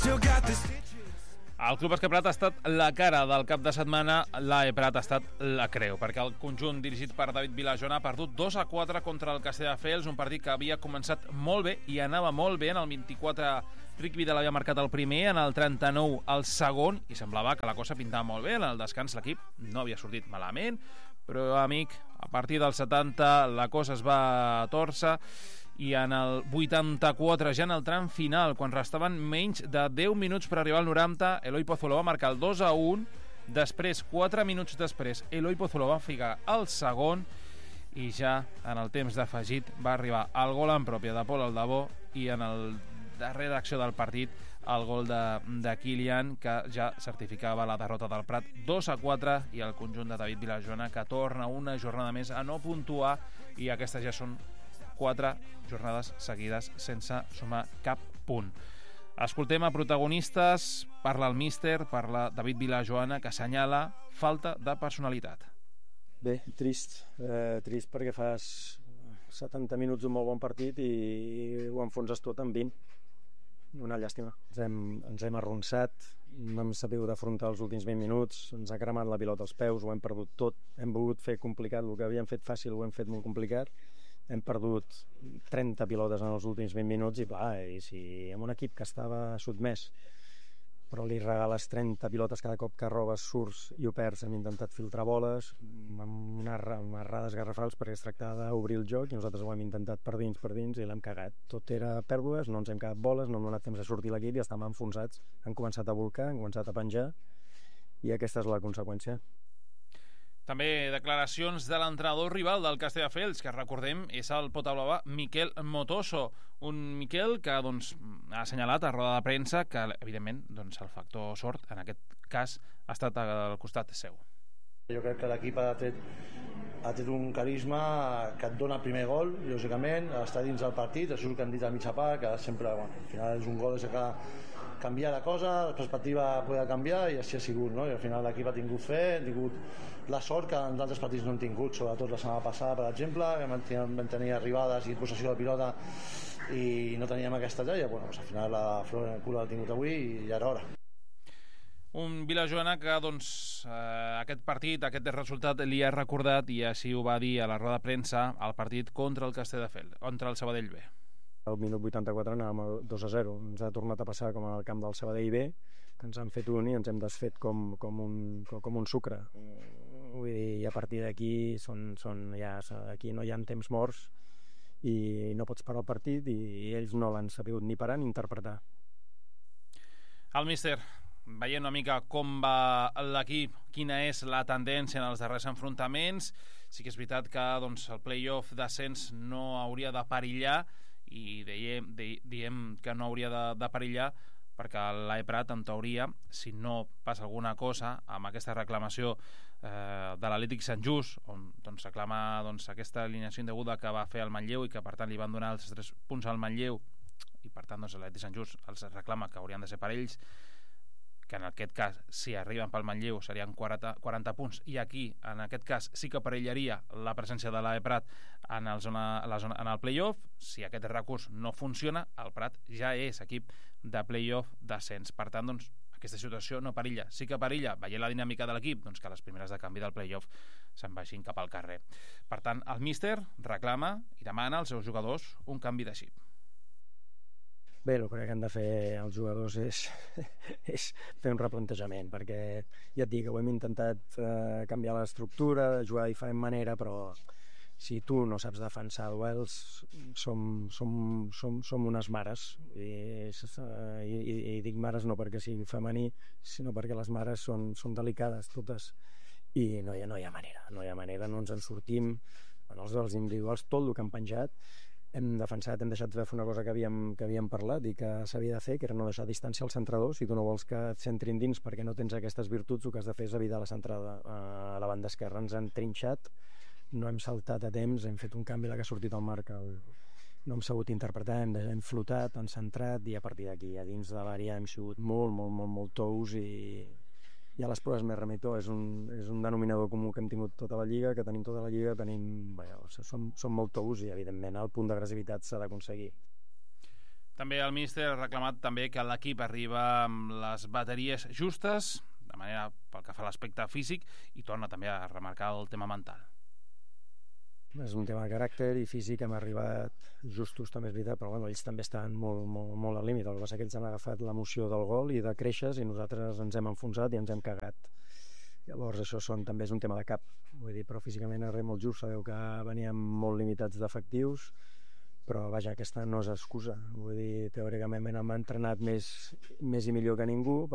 El Club Bàsquet Prat ha estat la cara del cap de setmana, l'AE Prat ha estat la creu, perquè el conjunt dirigit per David Vilajona ha perdut 2-4 contra el Castelldefels, un partit que havia començat molt bé i anava molt bé. En el 24 Rick Vidal havia marcat el primer, en el 39 el segon, i semblava que la cosa pintava molt bé. En el descans l'equip no havia sortit malament, però, amic, a partir del 70 la cosa es va tòrcer, i en el 84, ja en el tram final, quan restaven menys de 10 minuts per arribar al 90, Eloi Pozuelo va marcar el 2-1. Després, 4 minuts després, Eloi Pozuelo va ficar el segon, i ja en el temps d'afegit va arribar el gol en pròpia de Pol Aldabó, i en el darrera acció del partit el gol de Kilian, que ja certificava la derrota del Prat 2-4, i el conjunt de David Vilajona, que torna una jornada més a no puntuar, i aquestes ja són 4 jornades seguides sense sumar cap punt. Escoltem a protagonistes. Parla el míster, parla David Vilajona, que assenyala falta de personalitat. Bé, trist perquè fas 70 minuts d'un molt bon partit i ho enfonses tot en 20. Una llàstima. Ens hem arronsat, no hem sabut afrontar els últims 20 minuts, ens ha cremat la pilota als peus, ho hem perdut tot, hem volgut fer complicat, el que havíem fet fàcil ho hem fet molt complicat. Hem perdut 30 pilotes en els últims 20 minuts i si amb un equip que estava sotmès però li regales 30 pilotes cada cop que robes, surts i ho perds, hem intentat filtrar boles amb unes errades garrafals perquè es tractava d'obrir el joc i nosaltres ho hem intentat per dins i l'hem cagat. Tot era pèrdues, no ens hem quedat boles, no hem donat temps de sortir l'equip i estàvem enfonsats. Han començat a volcar, han començat a penjar i aquesta és la conseqüència. També declaracions de l'entrenador rival del Castelldefels, que recordem és el pota-blava Miquel Motoso. Un Miquel que ha assenyalat a roda de premsa que, evidentment, el factor sort, en aquest cas, ha estat al costat seu. Jo crec que l'equip ha tret un carisma que et dona el primer gol, lògicament, està dins del partit, això és el que han dit a mitja part, que sempre, al final és un gol que canviar la cosa, la perspectiva podia canviar i així ha sigut, no? I al final l'equip ha tingut fe, ha tingut la sort que en altres partits no han tingut, sobretot la setmana passada, per exemple, que vam tenir arribades i possessió de pilota i no teníem aquesta talla. Al final la flor en el cul l'ha tingut avui i ja era hora. Un Vilajona que, aquest partit, aquest resultat li ha recordat, i així ho va dir a la roda de premsa, el partit contra el Castelldefels, contra el Sabadell B. Al minut 84 anàvem a 2-0. Ens ha tornat a passar com al camp del Sabadell B, que ens han fet un i ens hem desfet com un sucre. Vull dir, a partir d'aquí aquí no hi ha temps morts i no pots parar el partit i ells no l'han sabut ni parar ni interpretar. El míster, veient una mica com va l'equip, quina és la tendència en els darrers enfrontaments, sí que és veritat que el play-off d'ascens no hauria de perillar, i diem que no hauria de perillar perquè l'AE Prat, en teoria, si no passa alguna cosa amb aquesta reclamació de l'Atlètic Sant Just, on reclama aquesta alineació indeguda que va fer el Manlleu i que per tant li van donar els 3 punts al Manlleu, i per tant l'Atlètic Sant Just els reclama que haurien de ser per ells, que en aquest cas, si arriben pel Manlleu, serien 40 punts, i aquí, en aquest cas, sí que perillaria la presència de l'AE Prat en el play-off. Si aquest recurs no funciona, el Prat ja és equip de play-off d'ascens. Per tant, aquesta situació no perilla. Sí que perilla, veient la dinàmica de l'equip, que les primeres de canvi del play-off se'n vagin cap al carrer. Per tant, el míster reclama i demana als seus jugadors un canvi de xip. Bé, el que han de fer els jugadors és fer un replantejament, perquè ja et dic, ho hem intentat canviar l'estructura, jugar de diferent manera, però si tu no saps defensar duels, som unes mares. I dic mares no perquè sigui femení, sinó perquè les mares són delicades totes, i no hi ha manera, no ens en sortim. En els duels individuals, tot el que han penjat, hem defensat, hem deixat de fer una cosa que havíem parlat i que s'havia de fer, que era no deixar distància al centrador. Si tu no vols que et centrin dins perquè no tens aquestes virtuts, el que has de fer és evitar la centrada a la banda esquerra. Ens han trinxat, no hem saltat a temps, hem fet un canvi, la que ha sortit al marc no hem sabut interpretar, hem flotat, hem centrat, i a partir d'aquí, a dins de l'àrea, hem sigut molt tous, i a les proves més remeto és un denominador comú que hem tingut tota la lliga, que tenim tota la lliga, som molt tous, i evidentment el punt d'agressivitat s'ha d'aconseguir. També el míster ha reclamat també que l'equip arriba amb les bateries justes, de manera pel que fa a l'aspecte físic, i torna també a remarcar el tema mental. És un tema de caràcter i físic, hem arribat justos, també és veritat, però bueno, ells també estan molt al límit. El que passa és que ells han agafat l'emoció del gol i de creixes i nosaltres ens hem enfonsat i ens hem cagat. Llavors això també és un tema de cap. Vull dir, però físicament és molt just, sabeu que veníem molt limitats d'efectius, però vaja, aquesta no és excusa. Vull dir, teòricament hem entrenat més i millor que ningú,